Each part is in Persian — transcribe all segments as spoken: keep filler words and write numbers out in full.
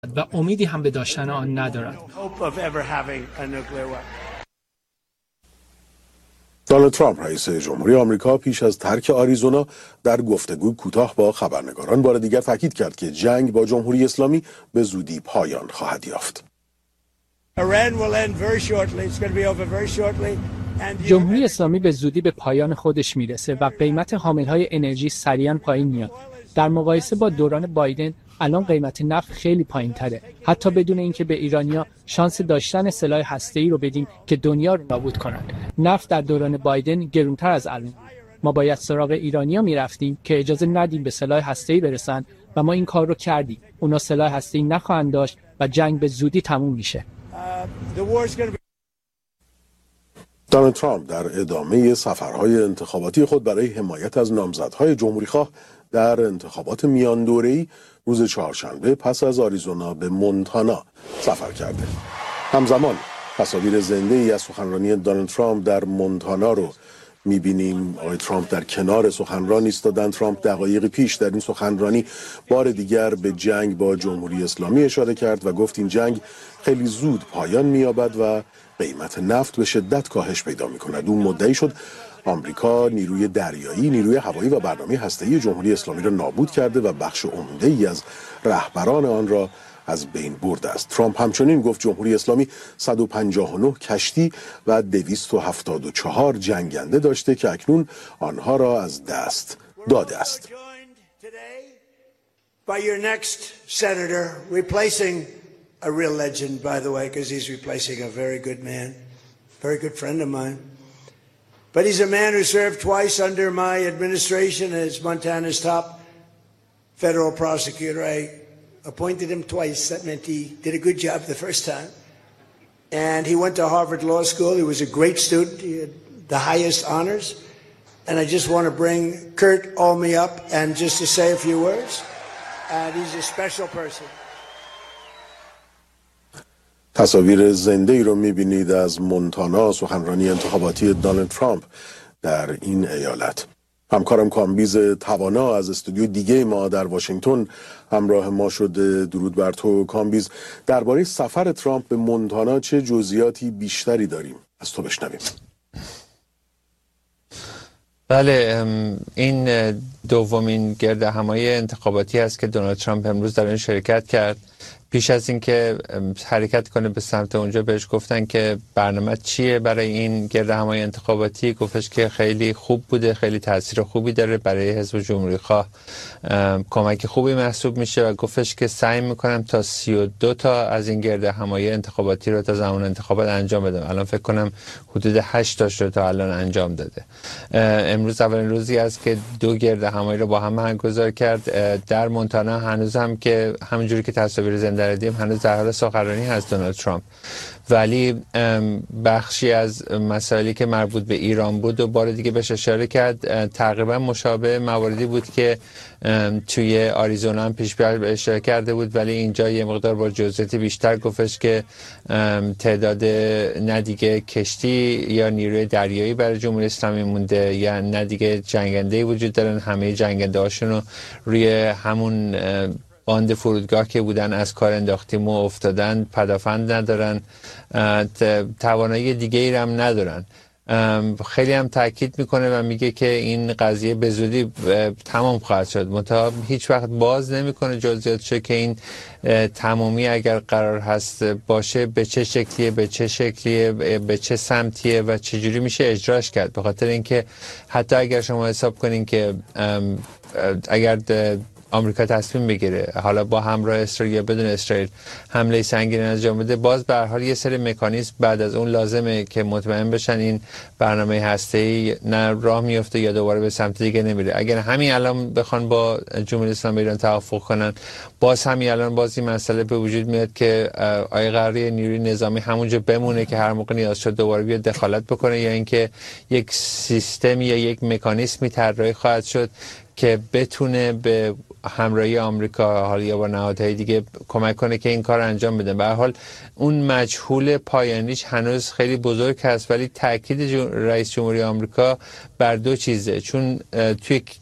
و امیدی هم به داشتن آن ندارد. دونالد ترامپ رئیس جمهوری آمریکا پیش از ترک آریزونا در گفتگو کوتاه با خبرنگاران بار دیگر تاکید کرد که جنگ با جمهوری اسلامی به زودی پایان خواهد یافت. جمهوری اسلامی به زودی به پایان خودش میرسه و قیمت حاملهای انرژی سریعا پایین میاد. در مقایسه با دوران بایدن الان قیمت نفت خیلی پایین تره، حتی بدون اینکه به ایرانیا شانس داشتن سلاح هسته‌ای رو بدیم که دنیا رو نابود کنن. نفت در دوران بایدن گرونتر از الان. ما باید سراغ ایرانیا میرفتیم که اجازه ندیم به سلاح هسته‌ای برسن و ما این کار رو کردیم. اونا سلاح هسته‌ای نخواهند داشت و جنگ به زودی تموم میشه. دونالد ترامپ در ادامه سفرهای انتخاباتی خود برای حمایت از نامزدهای جمهوریخواه در انتخابات میان دوره‌ای روز چهارشنبه پس از آریزونا به مونتانا سفر کرده. همزمان تصاویر زنده‌ای از سخنرانی دونالد ترامپ در مونتانا رو می‌بینیم. آقای ترامپ در کنار سخنران ایستادن. ترامپ دقایقی پیش در این سخنرانی بار دیگر به جنگ با جمهوری اسلامی اشاره کرد و گفت این جنگ خیلی زود پایان می‌یابد و قیمت نفت به شدت کاهش پیدا می‌کند. اون مدعی شد آمریکا نیروی دریایی، نیروی هوایی و برنامه هسته‌ای جمهوری اسلامی را نابود کرده و بخش عمده‌ای از رهبران آن را از بین برده است. ترامپ همچنین گفت جمهوری اسلامی صد و پنجاه و نه کشتی و دویست و هفتاد و چهار جنگنده داشته که اکنون آنها را از دست داده است. A real legend, by the way, because he's replacing a very good man, very good friend of mine. But he's a man who served twice under my administration as Montana's top federal prosecutor. I appointed him twice. That meant he did a good job the first time. And he went to Harvard Law School. He was a great student. He had the highest honors. And I just want to bring Kurt Olney up and just to say a few words. And he's a special person. تصاویر زنده ای رو میبینید از مونتانا، سخنرانی انتخاباتی دونالد ترامپ در این ایالت. همکارم کامبیز توانا از استودیو دیگه ما در واشنگتن همراه ما شده. درود بر تو کامبیز. درباره سفر ترامپ به مونتانا چه جزئیاتی بیشتری داریم؟ از تو بشنویم. بله، این دومین گرد همایی انتخاباتی است که دونالد ترامپ امروز در این شرکت کرد. پیش از اینکه حرکت کنه به سمت اونجا بهش گفتن که برنامه چیه برای این گرد همایی انتخاباتی. گفتش که خیلی خوب بوده، خیلی تاثیر خوبی داره برای حزب جمهوری خواه، کمک خوبی محسوب میشه و گفتش که سعی میکنم تا سی و دو تا از این گرد همایی انتخاباتی رو تا زمان انتخابات انجام بدم. الان فکر کنم حدود هشت تا شده تا الان انجام داده. امروز اولین روزی است که دو گرد همایی رو با هم برگزار کرد. در مونتانا هنوز هم که همونجوری که تصاویر زنده دیدیم هنوز در حال سخنرانی هست دونالد ترامپ، ولی بخشی از مسائلی که مربوط به ایران بود و بار دیگه بهش اشاره کرد. تقریبا مشابه مواردی بود که توی آریزونا هم پیش بر اشاره کرده بود، ولی اینجا یه مقدار با جزئیات بیشتر گفتش که تعداد نه دیگه کشتی یا نیروی دریایی برای جمهوری اسلامی مونده یا نه دیگه جنگنده‌ای وجود دارن. همه جنگنده هاشونو روی همون باند فرودگاه که بودن از کار انداختیم و افتادن، پدافند ندارن، توانایی دیگه ای هم ندارن. خیلی هم تاکید میکنه و میگه که این قضیه به زودی تمام خواهد شد، منتها هیچ وقت باز نمیکنه جزئیاتش که این تمامی اگر قرار هست باشه به چه شکلیه، به چه شکلیه، به چه سمتیه و چجوری میشه اجراش کرد. به خاطر اینکه حتی اگر شما حساب کنین که اگر آمریکا تصمیم بگیره حالا با همراه اسرائیل یا بدون اسرائیل حمله سنگین انجام بده، باز به هر حال یه سری مکانیزم بعد از اون لازمه که مطمئن بشن این برنامه هسته‌ای نه راه میفته یا دوباره به سمت دیگه نمیره. اگر همین الان بخوان با جمهوری اسلامی ایران توافق کنن، باز همین الان باز این مسئله به وجود میاد که آیا قراره نیروی نظامی همونجا بمونه که هر موقع نیاز شد دوباره بیاد دخالت بکنه، یا اینکه یک سیستم یا یک مکانیزمی طراحی خواهد شد که بتونه به همراهی آمریکا حالا یا با نهادهای دیگه کمک کنه که این کار انجام بده. به هر حال اون مجهول پایانیش هنوز خیلی بزرگ هست، ولی تاکید رئیس جمهوری آمریکا بر دو چیزه. چون توی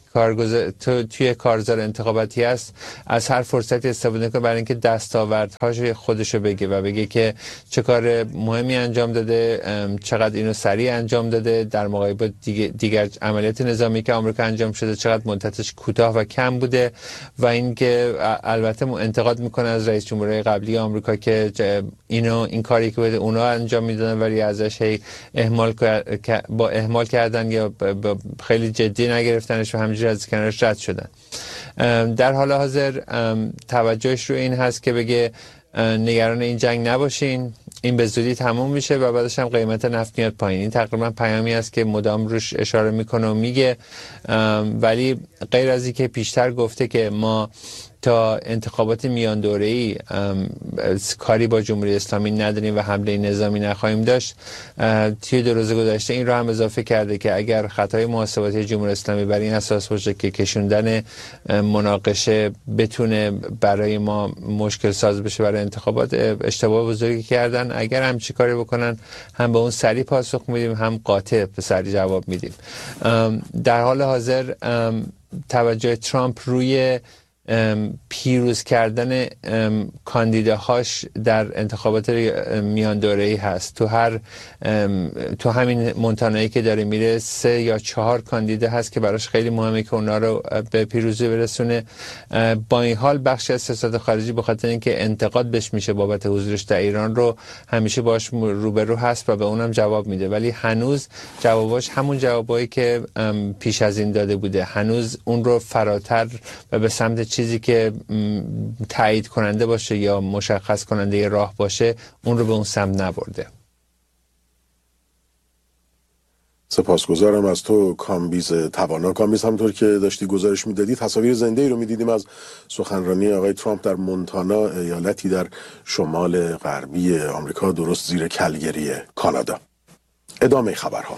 کارگزار تو توی کارزار انتخاباتی است از هر فرصتی استفاده کنه برای اینکه دستاوردهاش خودشو بگه و بگه که چه کار مهمی انجام داده، چقدر اینو سریع انجام داده در مقایسه با دیگر, دیگر عملیات نظامی که آمریکا انجام شده، چقدر مدتش کوتاه و کم بوده و اینکه البته انتقاد میکنه از رئیس جمهوری قبلی آمریکا که اینو این کاری که بده اونا انجام میدادن ولی ازش هی اهمال با اهمال کردن یا خیلی جدی نگرفتنش و همینجوری از کنارش رد شدن. در حال حاضر توجهش رو این هست که بگه نگران این جنگ نباشین، این به زودی تموم میشه و بعدش هم قیمت نفت میاد پایین. این تقریبا پیامی است که مدام روش اشاره میکنه و میگه، ولی غیر از این که پیشتر گفته که ما تا انتخابات میان دوره‌ای کاری با جمهوری اسلامی نداریم و حمله نظامی نخواهیم داشت، توی دو روز گذشته این رو هم اضافه کرده که اگر خطای محاسباتی جمهوری اسلامی بر این اساس باشه که کشوندن مناقشه بتونه برای ما مشکل ساز بشه برای انتخابات، اشتباه بزرگی کردن. اگر هم چی کاری بکنن هم به اون سریع پاسخ میدیم هم قاطع به سریع جواب میدیم. در حال حاضر توجه ترامپ روی پیروز کردن کاندیداهاش در انتخابات میان دوره‌ای هست. تو هر تو همین مونتانایی که داره میره سه یا چهار کاندیدا هست که براش خیلی مهمه که اونا رو به پیروزی برسونه. با این حال بخشی از سیاست خارجی به خاطر اینکه انتقاد بهش میشه بابت حضورش در ایران رو همیشه باش روبرو هست و به اونم جواب میده، ولی هنوز جواباش همون جوابایی که پیش از این داده بوده، هنوز اون رو فراتر و به سمت چیزی که تایید کننده باشه یا مشخص کننده راه باشه اون رو به اون سمت نبرده. سپاسگزارم از تو کامبیز توانا. کامبیز همونطور که داشتی گزارش میدادی تصاویر زنده ای رو میدیدیم از سخنرانی آقای ترامپ در مونتانا، ایالتی در شمال غربی آمریکا درست زیر کلگری کانادا. ادامه خبرها.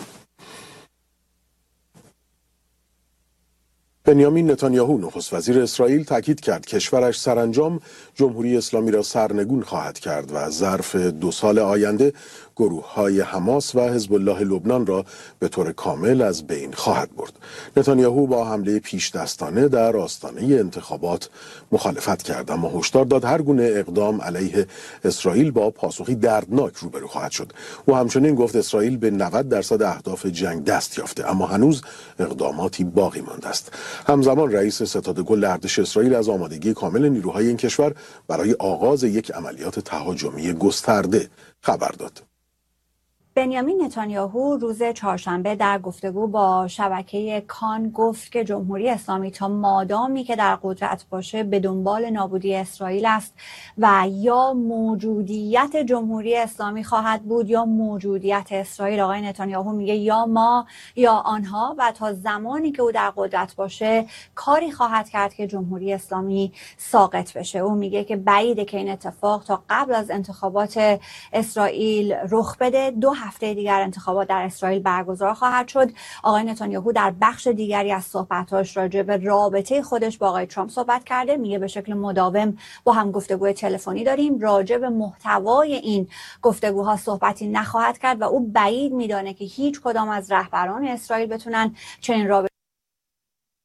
بنیامین نتانیاهو نخست وزیر اسرائیل تاکید کرد کشورش سرانجام جمهوری اسلامی را سرنگون خواهد کرد و ظرف دو سال آینده گروه‌های حماس و حزب الله لبنان را به طور کامل از بین خواهد برد. نتانیاهو با حمله پیش دستانه در آستانه انتخابات مخالفت کرد، اما هشدار داد هر گونه اقدام علیه اسرائیل با پاسخی دردناک روبرو خواهد شد. او همچنین گفت اسرائیل به نود درصد اهداف جنگ دست یافته، اما هنوز اقداماتی باقی مانده است. همزمان رئیس ستاد کل ارتش اسرائیل از آمادگی کامل نیروهای این کشور برای آغاز یک عملیات تهاجمی گسترده خبر داد. بنیامین نتانیاهو روز چهارشنبه در گفتگو با شبکه کان گفت که جمهوری اسلامی تا مادامی که در قدرت باشه به دنبال نابودی اسرائیل است و یا موجودیت جمهوری اسلامی خواهد بود یا موجودیت اسرائیل. آقای نتانیاهو میگه یا ما یا آنها و تا زمانی که او در قدرت باشه کاری خواهد کرد که جمهوری اسلامی ساقط بشه. او میگه که بعیده که این اتفاق تا قبل از انتخابات اسرائیل رخ بده. دو هفته دیگر انتخابات در اسرائیل برگزار خواهد شد. آقای نتانیاهو در بخش دیگری از صحبتاش راجع به رابطه خودش با آقای ترامپ صحبت کرده. میگه به شکل مداوم با هم گفتگوی تلفنی داریم، راجع به محتوای این گفتگوها صحبتی نخواهد کرد و او بعید میدانه که هیچ کدام از رهبران اسرائیل بتونن چنین رابطه